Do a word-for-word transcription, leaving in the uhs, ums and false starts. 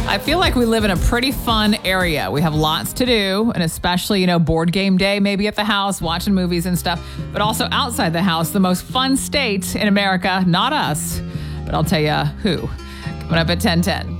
I feel like we live in a pretty fun area. We have lots to do, and especially, you know, board game day, maybe at the house, watching movies and stuff, but also outside the house, the most fun state in America, not us, but I'll tell you who. Coming up at ten ten.